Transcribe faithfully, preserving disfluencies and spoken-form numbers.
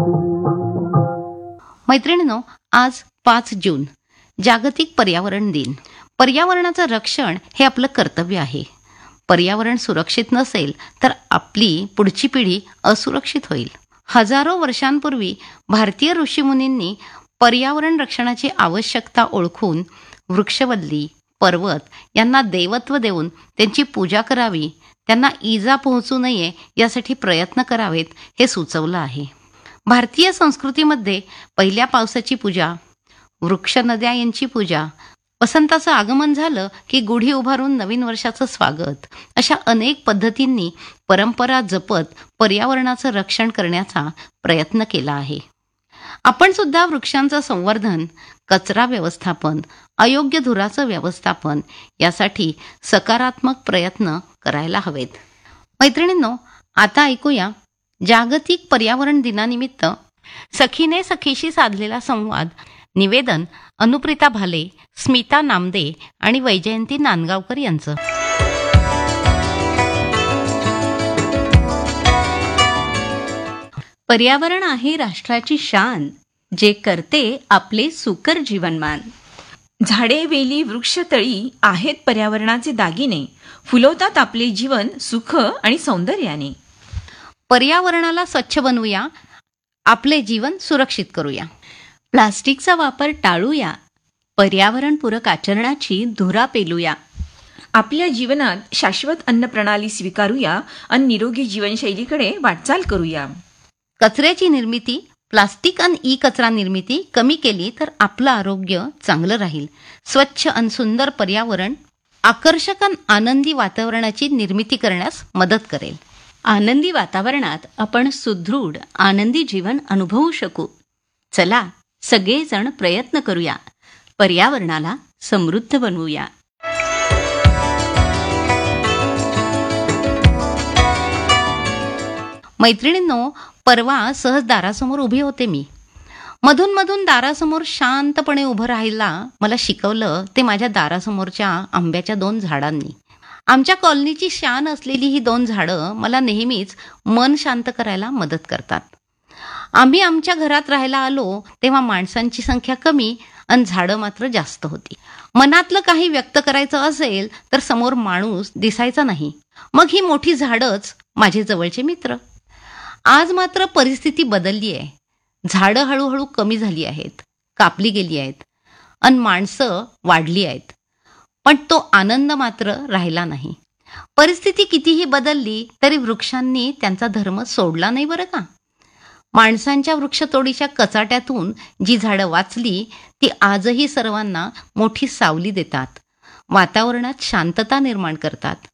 मैत्रिणींनो, आज पाच जून जागतिक पर्यावरण दिन. पर्यावरणाचं रक्षण हे आपलं कर्तव्य आहे. पर्यावरण सुरक्षित नसेल तर आपली पुढची पिढी असुरक्षित होईल. हजारो वर्षांपूर्वी भारतीय ऋषीमुनींनी पर्यावरण रक्षणाची आवश्यकता ओळखून वृक्षवल्ली, पर्वत यांना देवत्व देऊन त्यांची पूजा करावी, त्यांना इजा पोहोचू नये यासाठी प्रयत्न करावेत हे सुचवलं आहे. भारतीय संस्कृतीमध्ये पहिल्या पावसाची पूजा, वृक्ष नद्या यांची पूजा, वसंताचं आगमन झालं की गुढी उभारून नवीन वर्षाचं स्वागत, अशा अनेक पद्धतींनी परंपरा जपत पर्यावरणाचं रक्षण करण्याचा प्रयत्न केला आहे. आपण सुद्धा वृक्षांचं संवर्धन, कचरा व्यवस्थापन, अयोग्य धुराचं व्यवस्थापन यासाठी सकारात्मक प्रयत्न करायला हवेत. मैत्रिणींनो, आता ऐकूया जागतिक पर्यावरण दिनानिमित्त सखीने सखीशी साधलेला संवाद. निवेदन अनुप्रिता भाले, स्मिता नामदे आणि वैजयंती नांदगावकर यांचं. पर्यावरण आहे राष्ट्राची शान, जे करते आपले सुकर जीवनमान. झाडे, वेली, वृक्षतळी आहेत पर्यावरणाचे दागिने, फुलवतात आपले जीवन सुख आणि सौंदर्याने. पर्यावरणाला स्वच्छ बनवूया, आपले जीवन सुरक्षित करूया. प्लास्टिकचा वापर टाळूया, पर्यावरणपूरक आचरणाची धुरा पेलूया. आपल्या जीवनात शाश्वत अन्न प्रणाली स्वीकारूया आणि निरोगी जीवनशैलीकडे वाटचाल करूया. कचऱ्याची निर्मिती, प्लास्टिक आणि ई कचरा निर्मिती कमी केली तर आपलं आरोग्य चांगलं राहील. स्वच्छ आणि सुंदर पर्यावरण आकर्षक आणि आनंदी वातावरणाची निर्मिती करण्यास मदत करेल. आनंदी वातावरणात आपण सुदृढ आनंदी जीवन अनुभवू शकू. चला सगळेजण प्रयत्न करूया, पर्यावरणाला समृद्ध बनवूया. मैत्रिणींनो, परवा सहज दारासमोर उभी होते मी. मधून मधून दारासमोर शांतपणे उभं राहायला मला शिकवलं ते माझ्या दारासमोरच्या आंब्याच्या दोन झाडांनी. आमच्या कॉलनीची शान असलेली ही दोन झाडं मला नेहमीच मन शांत करायला मदत करतात. आम्ही आमच्या घरात राहायला आलो तेव्हा माणसांची संख्या कमी आणि झाडं मात्र जास्त होती. मनातलं काही व्यक्त करायचं असेल तर समोर माणूस दिसायचा नाही, मग ही मोठी झाडंच माझे जवळचे मित्र. आज मात्र परिस्थिती बदलली आहे. झाडं हळूहळू कमी झाली आहेत, कापली गेली आहेत आणि माणसं वाढली आहेत, पण तो आनंद मात्र राहिला नाही. परिस्थिती कितीही बदलली तरी वृक्षांनी त्यांचा धर्म सोडला नाही बरं का. माणसांच्या वृक्षतोडीच्या कचाट्यातून जी झाडं वाचली ती आजही सर्वांना मोठी सावली देतात, वातावरणात शांतता निर्माण करतात